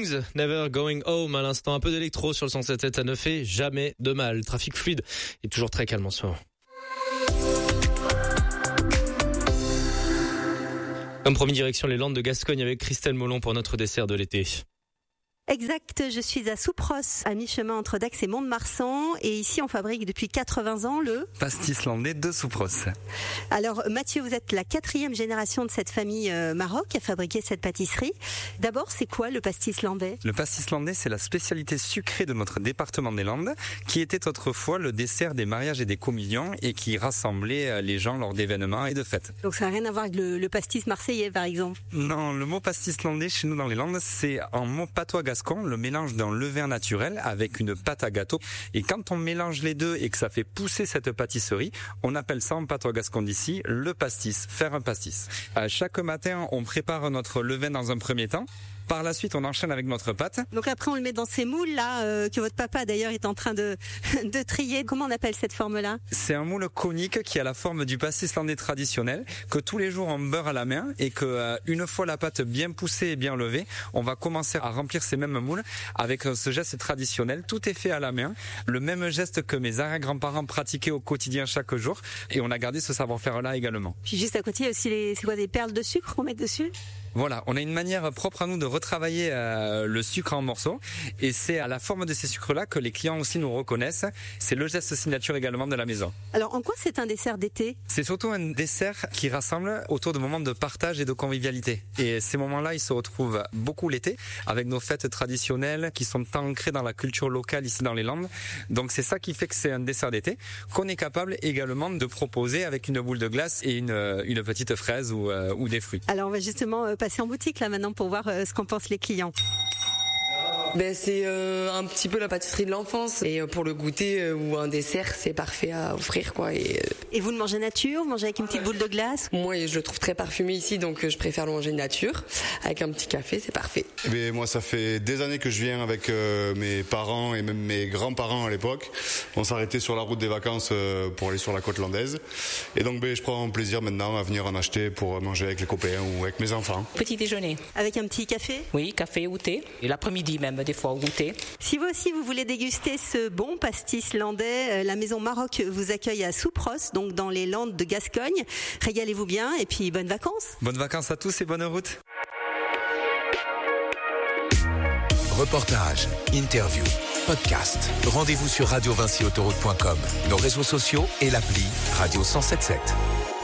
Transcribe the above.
Kings, Never Going Home. À l'instant, un peu d'électro sur le 107.7, ça ne fait jamais de mal. Trafic fluide et toujours très calme en ce moment. Comme promis, direction les Landes de Gascogne avec Christelle Molon pour notre dessert de l'été. Exact, je suis à Soupros, à mi-chemin entre Dax et Mont-de-Marsan, et ici on fabrique depuis 80 ans le pastis landais de Soupros. Alors Mathieu, vous êtes la 4e génération de cette famille Maroc à fabriquer cette pâtisserie. D'abord, c'est quoi le pastis landais ? Le pastis landais, c'est la spécialité sucrée de notre département des Landes, qui était autrefois le dessert des mariages et des communions et qui rassemblait les gens lors d'événements et de fêtes. Donc ça n'a rien à voir avec le pastis marseillais par exemple ? Non, le mot pastis landais chez nous dans les Landes, c'est un mot patois gascon, le mélange d'un levain naturel avec une pâte à gâteau. Et quand on mélange les deux et que ça fait pousser cette pâtisserie, on appelle ça en patois gascon d'ici le pastis, faire un pastis. Chaque matin, on prépare notre levain dans un premier temps. Par la suite, on enchaîne avec notre pâte. Donc après, on le met dans ces moules là que votre papa d'ailleurs est en train de trier. Comment on appelle cette forme-là ? C'est un moule conique qui a la forme du pastis landais traditionnel que tous les jours on beurre à la main et que une fois la pâte bien poussée et bien levée, on va commencer à remplir ces mêmes moules avec ce geste traditionnel. Tout est fait à la main, le même geste que mes arrière-grands-parents pratiquaient au quotidien chaque jour, et on a gardé ce savoir-faire-là également. Puis juste à côté, il y a aussi des perles de sucre qu'on met dessus ? Voilà, on a une manière propre à nous de retravailler le sucre en morceaux, et c'est à la forme de ces sucres-là que les clients aussi nous reconnaissent. C'est le geste signature également de la maison. Alors en quoi c'est un dessert d'été ? C'est surtout un dessert qui rassemble autour de moments de partage et de convivialité. Et ces moments-là, ils se retrouvent beaucoup l'été, avec nos fêtes traditionnelles qui sont ancrées dans la culture locale ici dans les Landes. Donc c'est ça qui fait que c'est un dessert d'été qu'on est capable également de proposer avec une boule de glace et une petite fraise ou des fruits. Alors on va justement passer en boutique là maintenant pour voir ce qu'en pensent les clients. C'est un petit peu la pâtisserie de l'enfance, et pour le goûter ou un dessert, c'est parfait à offrir quoi. Et vous le mangez nature, vous mangez avec une petite boule de glace ? Moi, je le trouve très parfumé ici, donc je préfère le manger nature avec un petit café, c'est parfait. Mais moi, ça fait des années que je viens avec mes parents et même mes grands-parents à l'époque. On s'arrêtait sur la route des vacances pour aller sur la côte landaise, et donc je prends plaisir maintenant à venir en acheter pour manger avec les copains ou avec mes enfants. Petit déjeuner. Avec un petit café ? Oui, café ou thé, et l'après-midi même des fois au goûter. Si vous aussi vous voulez déguster ce bon pastis landais, la maison Maroc vous accueille à Soupros, donc dans les Landes de Gascogne. Régalez-vous bien et puis bonnes vacances. Bonnes vacances à tous et bonne route. Reportage, interview, podcast. Rendez-vous sur radiovincyautoroute.com, nos réseaux sociaux et l'appli Radio 107.7.